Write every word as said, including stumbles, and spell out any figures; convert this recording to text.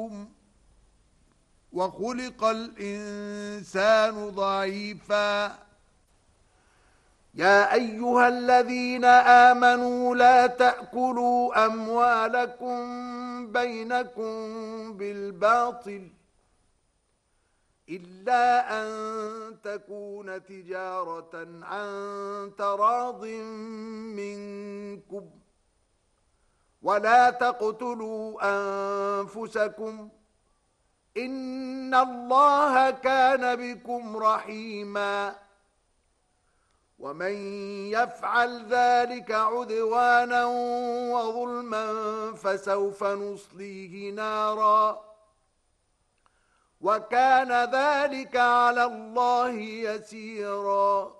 بينكم وخلق الإنسان ضعيفا يا أيها الذين آمنوا لا تأكلوا أموالكم بينكم بالباطل إلا أن تكون تجارة عن تراض منكم ولا تقتلوا أنفسكم إن الله كان بكم رحيما ومن يفعل ذلك عدوانا وظلما فسوف نصليه نارا وكان ذلك على الله يسيرا